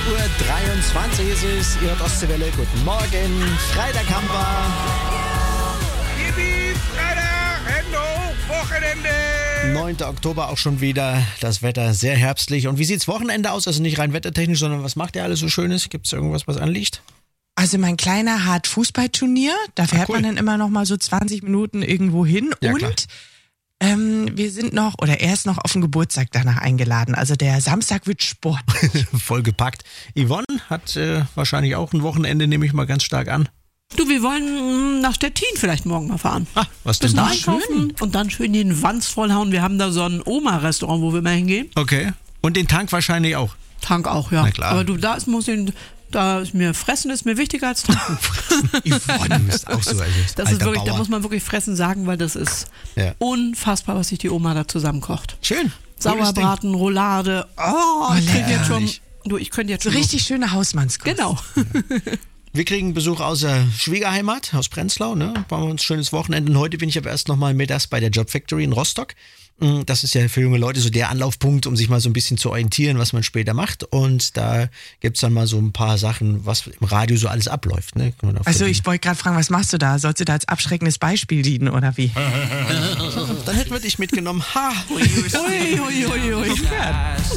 8:23 Uhr ist es, Ihre Ostseewelle. Guten Morgen, Freitaghamper. Yippie, Freitag, Hände hoch, Wochenende. 9. Oktober auch schon wieder, das Wetter sehr herbstlich. Und wie sieht's Wochenende aus? Also nicht rein wettertechnisch, sondern was macht ihr alles so Schönes? Gibt's irgendwas, was anliegt? Also mein Kleiner hat Fußballturnier, da fährt man dann immer noch mal so 20 Minuten irgendwo hin Ja, und klar. wir sind noch, oder er ist noch auf den Geburtstag danach eingeladen. Also der Samstag wird Sport. Voll gepackt. Yvonne hat wahrscheinlich auch ein Wochenende, nehme ich mal ganz stark an. Du, wir wollen nach Stettin vielleicht morgen mal fahren. Was denn Bisschen da? einkaufen und dann schön den Wanz vollhauen. Wir haben da so ein Oma-Restaurant, wo wir mal hingehen. Okay. Und den Tank wahrscheinlich auch. Tank auch, ja. Na klar. Aber du, da ist mir Fressen ist mir wichtiger als Tanken. Yvonne, du bist auch so. Also Das ist wirklich, da muss man wirklich Fressen sagen, weil das ist Ja. unfassbar, was sich die Oma da zusammenkocht. Schön. Sauerbraten, Roulade. Oh, ich könnte jetzt schon. Du, ich könnte jetzt So schon. richtig schöne Hausmannskost. Genau. Wir kriegen Besuch aus der Schwiegerheimat, aus Prenzlau. Ne? Machen wir uns ein schönes Wochenende. Und heute bin ich aber erst nochmal mittags bei der Job Factory in Rostock. Das ist ja für junge Leute so der Anlaufpunkt, um sich mal so ein bisschen zu orientieren, was man später macht. Und da gibt's dann mal so ein paar Sachen, was im Radio so alles abläuft. Ne? Kann man da Also verbinden. ich wollte gerade fragen, was machst du da? Sollst du da als abschreckendes Beispiel dienen oder wie? Dann hätten wir dich mitgenommen. Ha! Ui, ui, ui, ui.